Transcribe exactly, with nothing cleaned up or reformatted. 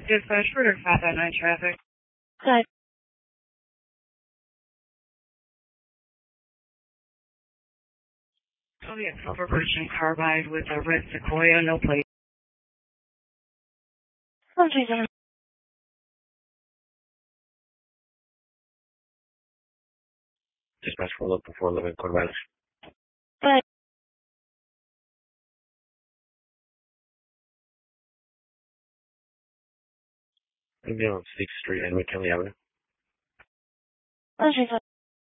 Dispatch for five oh nine traffic. Good. Oh yeah, Silver Virgin Carbide with a red Sequoia, no plate. one three seven. Dispatch for local four eleven code violation. Good. I'm on sixth Street and McKinley Avenue. one three seven.